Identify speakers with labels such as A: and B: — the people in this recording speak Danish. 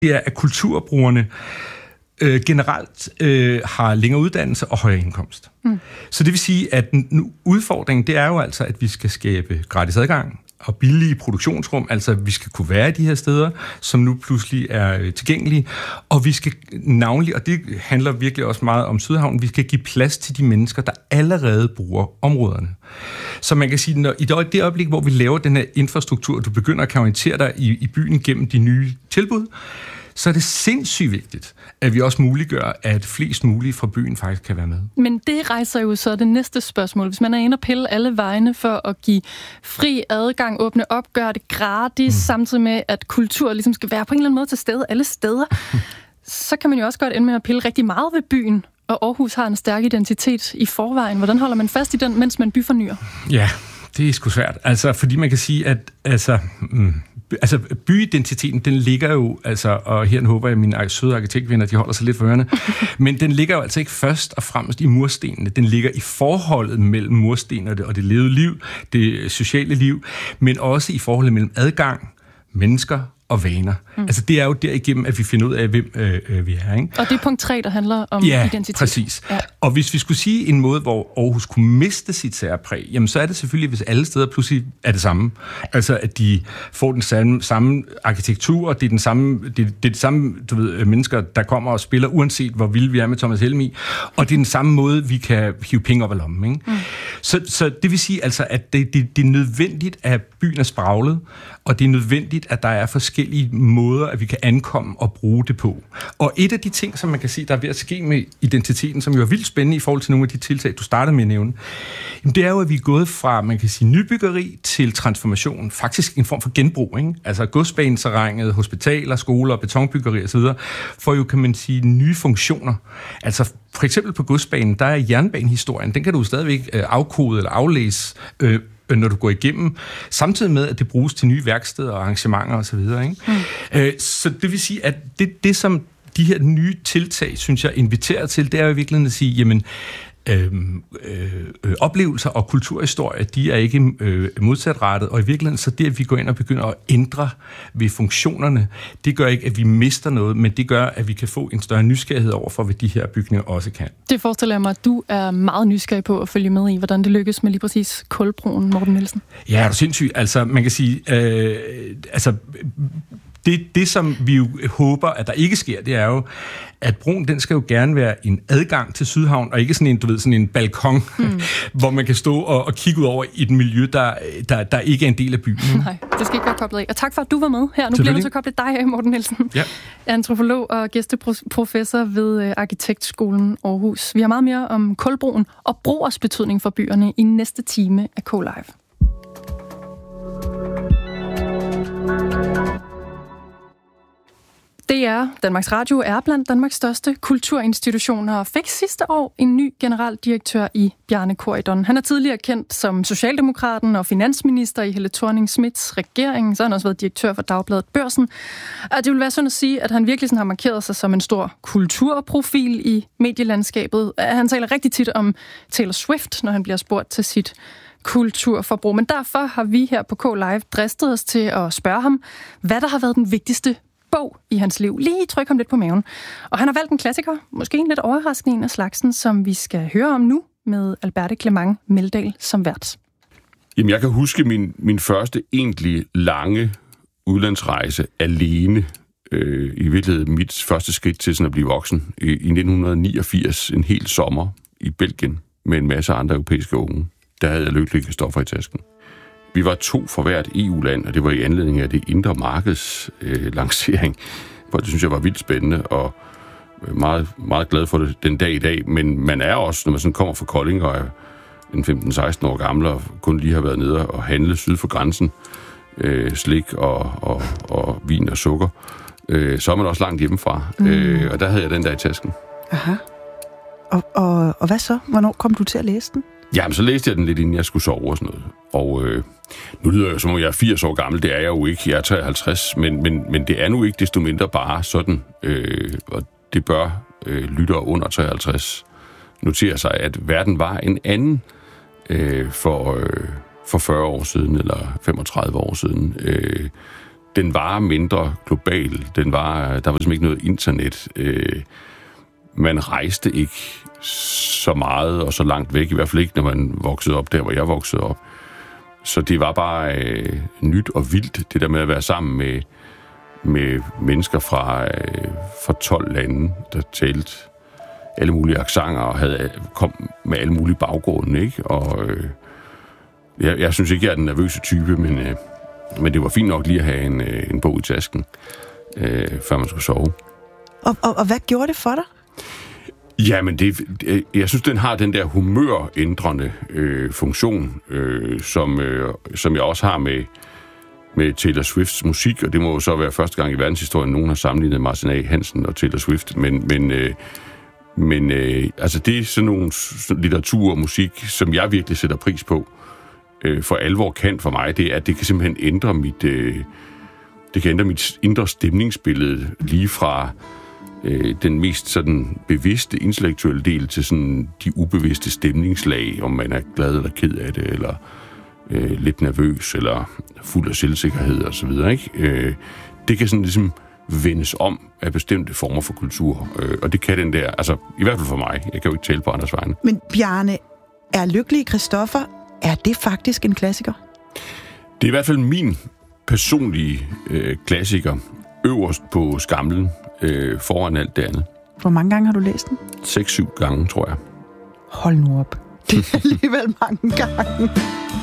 A: det er, at kulturbrugerne generelt har længere uddannelse og højere indkomst. Så det vil sige, at udfordringen, det er jo altså, at vi skal skabe gratis adgang og billige produktionsrum, altså vi skal kunne være i de her steder, som nu pludselig er tilgængelige, og vi skal navnlig, og det handler virkelig også meget om Sydhavnen, vi skal give plads til de mennesker, der allerede bruger områderne. Så man kan sige, når i det øjeblik, hvor vi laver den her infrastruktur, og du begynder at kan orientere dig i byen gennem de nye tilbud, så er det sindssygt vigtigt, at vi også muliggør, at flest mulige fra byen faktisk kan være med.
B: Men det rejser jo så det næste spørgsmål. Hvis man er inde og pille alle vejene for at give fri adgang, åbne op, gøre det gratis, samtidig med, at kultur ligesom skal være på en eller anden måde til stede alle steder, så kan man jo også godt ende med at pille rigtig meget ved byen, og Aarhus har en stærk identitet i forvejen. Hvordan holder man fast i den, mens man byfornyer?
A: Ja, det er sgu svært. Altså, fordi man kan sige, at byidentiteten, den ligger jo, og her håber jeg, at mine søde arkitektvenner, de holder sig lidt for ørerne, men den ligger jo altså ikke først og fremmest i murstenene. Den ligger i forholdet mellem murstenene og det levede liv, det sociale liv, men også i forholdet mellem adgang, mennesker og vaner. Altså det er jo derigennem, at vi finder ud af, hvem vi er. Ikke?
B: Og det er punkt 3, der handler om identitet.
A: Præcis. Ja, præcis. Og hvis vi skulle sige en måde, hvor Aarhus kunne miste sit særpræg, jamen så er det selvfølgelig, hvis alle steder pludselig er det samme. Altså at de får den samme arkitektur, og det er det samme mennesker, der kommer og spiller, uanset hvor vilde vi er med Thomas Helmig, og det er den samme måde, vi kan hive penge op af lommen. Ikke? Så det vil sige altså, at det er nødvendigt, at byen er spraglet, og det er nødvendigt, at der er forskellige måder, at vi kan ankomme og bruge det på. Og et af de ting, som man kan sige, der er ved at ske med identiteten, som jo er vildt spændende i forhold til nogle af de tiltag, du startede med at nævne, det er jo, at vi er gået fra, man kan sige, nybyggeri til transformation. Faktisk en form for genbrug, ikke? Altså godsbaneterrænet, hospitaler, skoler, betonbyggeri osv. får jo, kan man sige, nye funktioner. Altså for eksempel på godsbanen, der er jernbanehistorien, den kan du stadigvæk afkode eller aflæse, når du går igennem, samtidig med, at det bruges til nye værksteder og arrangementer osv. Så det vil sige, at det som de her nye tiltag, synes jeg, inviterer til, det er jo i virkeligheden at sige, jamen, oplevelser og kulturhistorie, de er ikke modsatrettet, og i virkeligheden så det, at vi går ind og begynder at ændre ved funktionerne, det gør ikke, at vi mister noget, men det gør, at vi kan få en større nysgerrighed over for, hvad de her bygninger også kan. Det
B: forestiller jeg mig, at du er meget nysgerrig på at følge med i, hvordan det lykkes med lige præcis Kulbroen, Morten Nielsen.
A: Ja, det er sindssygt. Altså, man kan sige, det, som vi jo håber, at der ikke sker, det er jo, at broen, den skal jo gerne være en adgang til Sydhavn, og ikke sådan en balkon, hvor man kan stå og kigge ud over i et miljø, der ikke er en del af byen.
B: Nej, det skal ikke være koblet af. Og tak for, at du var med her. Nu bliver jeg nødt til at koble dig af, Morten Nielsen. Ja. Antropolog og gæsteprofessor ved Arkitektskolen Aarhus. Vi har meget mere om Kulbroen og broers betydning for byerne i næste time af K-Live. Danmarks Radio er blandt Danmarks største kulturinstitutioner og fik sidste år en ny generaldirektør i Bjarne Corydon. Han er tidligere kendt som socialdemokraten og finansminister i Helle Thorning-Schmidts regering. Så har han også været direktør for Dagbladet Børsen. Og det vil være sådan at sige, at han virkelig har markeret sig som en stor kulturprofil i medielandskabet. Han taler rigtig tit om Taylor Swift, når han bliver spurgt til sit kulturforbrug. Men derfor har vi her på K-Live dristet os til at spørge ham, hvad der har været den vigtigste bog i hans liv. Lige tryk ham lidt på maven. Og han har valgt en klassiker, måske en lidt overraskende en af slagsen, som vi skal høre om nu, med Alberte Clement Meldal som vært.
C: Jamen, jeg kan huske min første egentlig lange udlandsrejse alene. I virkeligheden mit første skridt til sådan at blive voksen. I 1989, en hel sommer i Belgien, med en masse andre europæiske unge. Der havde jeg lykkelige stoffer i tasken. Vi var 2 fra hvert EU-land, og det var i anledning af det indre markeds lancering, hvor det synes jeg var vildt spændende, og meget, meget glad for det den dag i dag. Men man er også, når man sådan kommer fra Kolding og er en 15-16 år gammel, og kun lige har været nede og handle syd for grænsen, slik og vin og sukker, så er man også langt hjemmefra. Og der havde jeg den der i tasken.
D: Aha. Og hvad så? Hvornår kom du til at læse den?
C: Jamen, så læste jeg den lidt, inden jeg skulle sove og sådan noget. Og nu lyder jeg som om jeg er 80 år gammel. Det er jeg jo ikke. Jeg er 53. Men det er nu ikke desto mindre bare sådan. Og det bør lyttere under 53 notere sig, at verden var en anden for 40 år siden, eller 35 år siden. den var mindre global. Der var simpelthen ikke noget internet. Man rejste ikke så meget og så langt væk, i hvert fald ikke, når man voksede op der, hvor jeg voksede op. Så det var bare nyt og vildt, det der med at være sammen med mennesker fra 12 lande, der talte alle mulige accenter og kom med alle mulige baggrunde, ikke? Og jeg synes ikke, jeg er den nervøse type, men det var fint nok lige at have en bog i tasken, før man skulle sove.
D: Og hvad gjorde det for dig?
C: Jamen, jeg synes, den har den der humørændrende funktion, som jeg også har med Taylor Swifts musik, og det må jo så være første gang i verdenshistorien, nogen har sammenlignet Martin A. Hansen og Taylor Swift, men altså det er sådan nogle litteratur og musik, som jeg virkelig sætter pris på, for alvor kan for mig, det er, at det kan simpelthen ændre mit indre stemningsbillede lige fra den mest sådan bevidste intellektuelle del til sådan de ubevidste stemningslag, om man er glad eller ked af det, eller lidt nervøs, eller fuld af selvsikkerhed og så videre, ikke? Det kan sådan ligesom vendes om af bestemte former for kultur, og det kan den der, altså i hvert fald for mig, jeg kan jo ikke tale på andres vegne.
D: Men Bjarne, er Lykkelig Christoffer, er det faktisk en klassiker?
C: Det er i hvert fald min personlige klassiker, øverst på skamlen, foran alt det andet.
D: Hvor mange gange har du læst den?
C: 6-7 gange, tror jeg.
D: Hold nu op. Det er alligevel mange gange.